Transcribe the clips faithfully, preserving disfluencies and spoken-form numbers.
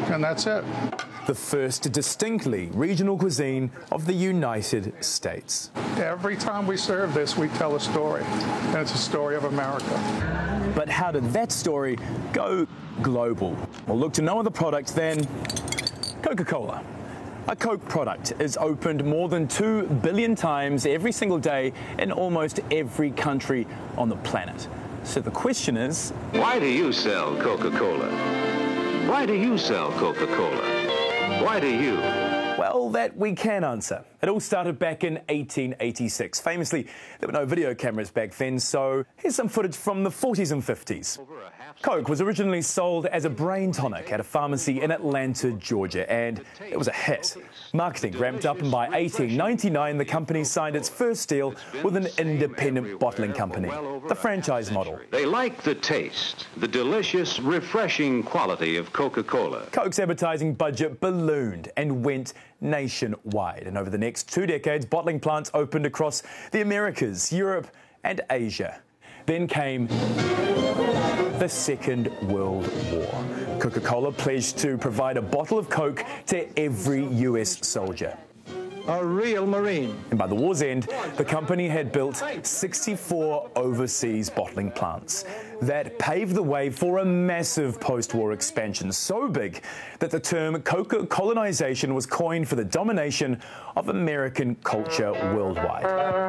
and that's it. The first distinctly regional cuisine of the United States. Every time we serve this, we tell a story, and it's a story of America. But how did that story go global? Well, look to no other product than Coca-Cola. A Coke product is opened more than two billion times every single day in almost every country on the planet. So the question is, why do you sell Coca-Cola? Why do you sell Coca-Cola? Why do you? Well, that we can answer. It all started back in eighteen eighty-six. Famously, there were no video cameras back then, so here's some footage from the forties and fifties. Coke was originally sold as a brain tonic at a pharmacy in Atlanta, Georgia, and it was a hit. Marketing ramped up, and by eighteen ninety-nine, the company signed its first deal with an independent bottling company, the franchise model. They like the taste, the delicious, refreshing quality of Coca-Cola. Coke's advertising budget ballooned and went nationwide, and over the next two decades, bottling plants opened across the Americas, Europe, and Asia. Then came the Second World War. Coca-Cola pledged to provide a bottle of Coke to every U S soldier. A real Marine. And by the war's end, the company had built sixty-four overseas bottling plants. That paved the way for a massive post-war expansion, so big that the term Coca colonization was coined for the domination of American culture worldwide.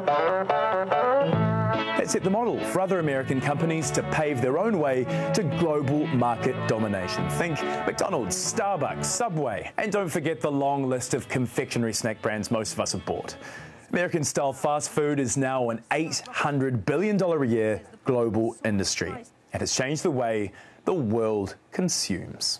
That set the model for other American companies to pave their own way to global market domination. Think McDonald's, Starbucks, Subway, and don't forget the long list of confectionery snack brands most of us have bought. American-style fast food is now an eight hundred billion dollars a year global industry, and has changed the way the world consumes.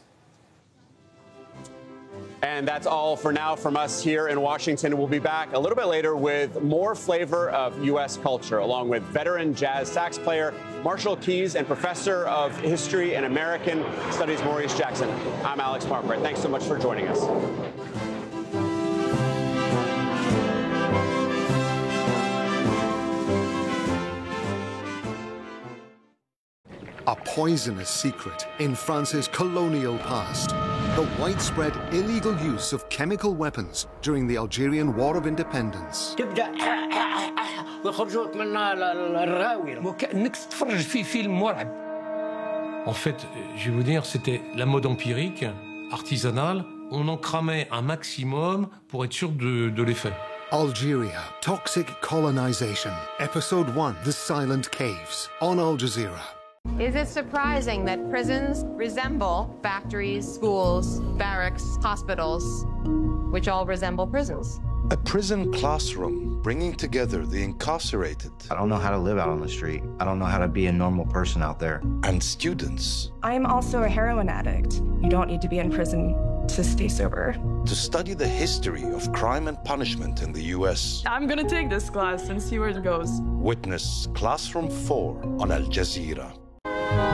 And that's all for now from us here in Washington. We'll be back a little bit later with more flavor of U S culture, along with veteran jazz sax player Marshall Keys and professor of history and American studies Maurice Jackson. I'm Alex Marquardt. Thanks so much for joining us. A poisonous secret in France's colonial past. The widespread illegal use of chemical weapons during the Algerian War of Independence. En fait, je vais vous dire, c'était la mode empirique, artisanale. On en cramait un maximum pour être sûr de, de l'effet. Algeria, Toxic Colonization. Episode one, The Silent Caves, on Al Jazeera. Is it surprising that prisons resemble factories, schools, barracks, hospitals, which all resemble prisons? A prison classroom bringing together the incarcerated. I don't know how to live out on the street. I don't know how to be a normal person out there. And students. I'm also a heroin addict. You don't need to be in prison to stay sober. To study the history of crime and punishment in the U S. I'm gonna take this class and see where it goes. Witness Classroom four on Al Jazeera.